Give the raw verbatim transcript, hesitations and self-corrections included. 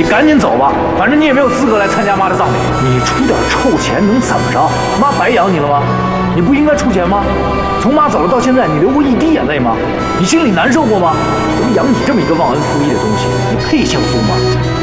你赶紧走吧，反正你也没有资格来参加妈的葬礼。你出点臭钱能怎么着？妈白养你了吗？你不应该出钱吗？从妈走了到现在，你流过一滴眼泪吗？你心里难受过吗？我养你这么一个忘恩负义的东西，你配姓苏吗？